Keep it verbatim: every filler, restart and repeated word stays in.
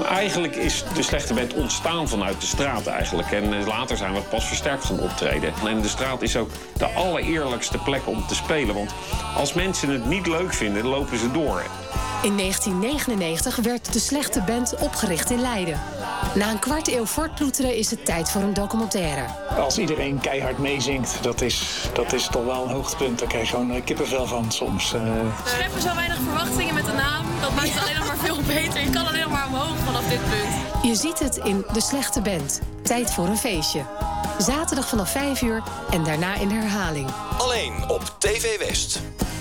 Eigenlijk is de slechte band ontstaan vanuit de straat eigenlijk. En later zijn we pas versterkt gaan optreden. En de straat is ook de allereerlijkste plek om te spelen. Want als mensen het niet leuk vinden, lopen ze door. In negentien negenennegentig werd de slechte band opgericht in Leiden. Na een kwart eeuw voortploeteren is het tijd voor een documentaire. Als iedereen keihard meezingt, dat is, dat is toch wel een hoogtepunt. Daar krijg je gewoon kippenvel van soms. Uh... We scheppen zo weinig verwachtingen met de naam. Dat maakt het alleen nog maar veel beter. Je kan alleen nog maar omhoog vanaf dit punt. Je ziet het in De Slechte Band. Tijd voor een feestje. Zaterdag vanaf vijf uur en daarna in herhaling. Alleen op T V West.